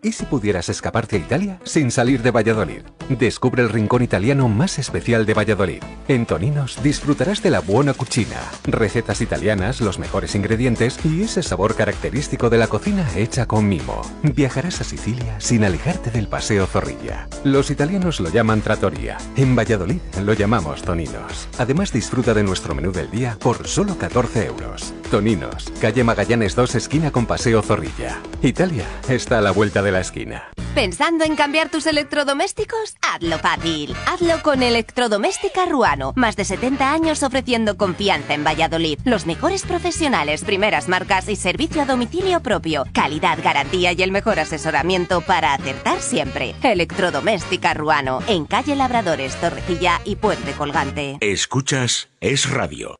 ¿Y si pudieras escaparte a Italia sin salir de Valladolid? Descubre el rincón italiano más especial de Valladolid. En Toninos disfrutarás de la buona cucina, recetas italianas, los mejores ingredientes y ese sabor característico de la cocina hecha con mimo. Viajarás a Sicilia sin alejarte del Paseo Zorrilla. Los italianos lo llaman trattoria. En Valladolid lo llamamos Toninos. Además, disfruta de nuestro menú del día por solo 14 euros. Toninos, calle Magallanes 2, esquina con Paseo Zorrilla. Italia está a la vuelta de la esquina. ¿Pensando en cambiar tus electrodomésticos? Hazlo fácil. Hazlo con Electrodoméstica Ruano. Más de 70 años ofreciendo confianza en Valladolid. Los mejores profesionales, primeras marcas y servicio a domicilio propio. Calidad, garantía y el mejor asesoramiento para acertar siempre. Electrodoméstica Ruano. En calle Labradores, Torrecilla y Puente Colgante. Escuchas Es Radio.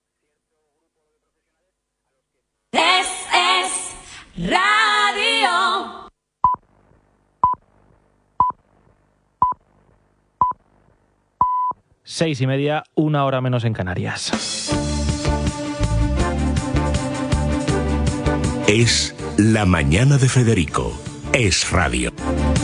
Es Radio. Seis y media, 1 hora menos en Canarias. Es la mañana de Federico. Es Radio.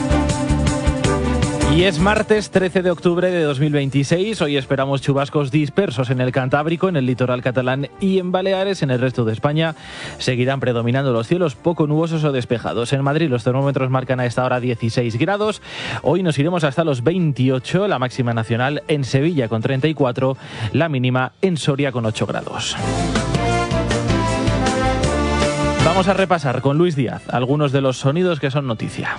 Y es martes 13 de octubre de 2026. Hoy esperamos chubascos dispersos en el Cantábrico, en el litoral catalán y en Baleares. En el resto de España seguirán predominando los cielos poco nubosos o despejados. En Madrid los termómetros marcan a esta hora 16 grados. Hoy nos iremos hasta los 28, la máxima nacional en Sevilla con 34, la mínima en Soria con 8 grados. Vamos a repasar con Luis Díaz algunos de los sonidos que son noticia.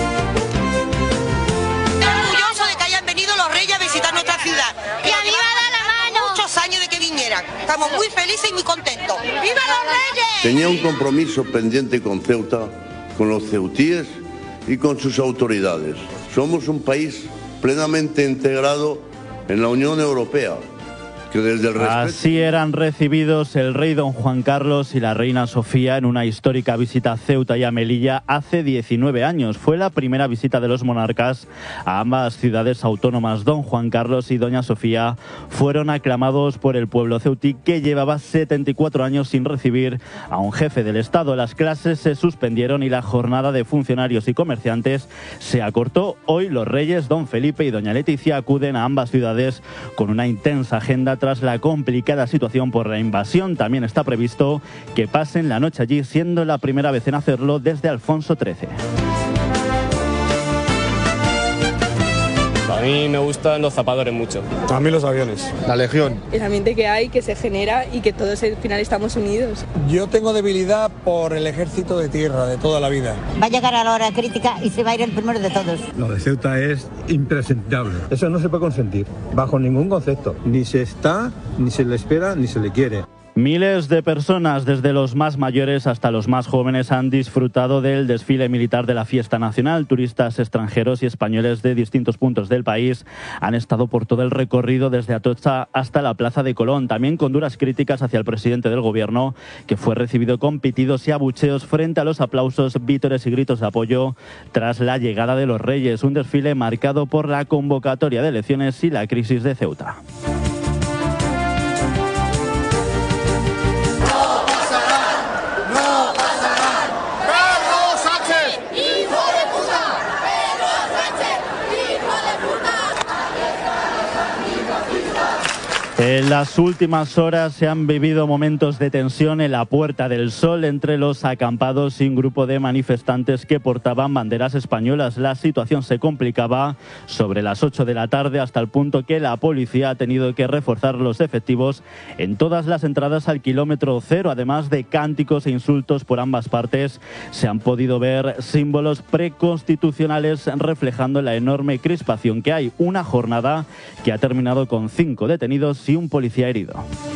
Estamos muy felices y muy contentos. ¡Viva los Reyes! Tenía un compromiso pendiente con Ceuta, con los ceutíes y con sus autoridades. Somos un país plenamente integrado en la Unión Europea. Que desde el respeto... Así eran recibidos el rey don Juan Carlos y la reina Sofía en una histórica visita a Ceuta y a Melilla hace 19 años. Fue la primera visita de los monarcas a ambas ciudades autónomas. Don Juan Carlos y doña Sofía fueron aclamados por el pueblo ceutí, que llevaba 74 años sin recibir a un jefe del Estado. Las clases se suspendieron y la jornada de funcionarios y comerciantes se acortó. Hoy los reyes don Felipe y doña Leticia acuden a ambas ciudades con una intensa agenda tras la complicada situación por la invasión. También está previsto que pasen la noche allí, siendo la primera vez en hacerlo desde Alfonso XIII. A mí me gustan los zapadores mucho. A mí los aviones. La Legión. El ambiente que hay, que se genera y que todos al final estamos unidos. Yo tengo debilidad por el ejército de tierra de toda la vida. Va a llegar a la hora crítica y se va a ir el primero de todos. Lo de Ceuta es impresentable. Eso no se puede consentir, bajo ningún concepto. Ni se está, ni se le espera, ni se le quiere. Miles de personas, desde los más mayores hasta los más jóvenes, han disfrutado del desfile militar de la Fiesta Nacional. Turistas extranjeros y españoles de distintos puntos del país han estado por todo el recorrido desde Atocha hasta la Plaza de Colón, también con duras críticas hacia el presidente del gobierno, que fue recibido con pitidos y abucheos frente a los aplausos, vítores y gritos de apoyo tras la llegada de los Reyes. Un desfile marcado por la convocatoria de elecciones y la crisis de Ceuta. En las últimas horas se han vivido momentos de tensión en la Puerta del Sol entre los acampados y un grupo de manifestantes que portaban banderas españolas. La situación se complicaba sobre las 8 de la tarde, hasta el punto que la policía ha tenido que reforzar los efectivos en todas las entradas al kilómetro cero. Además de cánticos e insultos por ambas partes, se han podido ver símbolos preconstitucionales reflejando la enorme crispación que hay. Una jornada que ha terminado con 5 detenidos y un policía herido.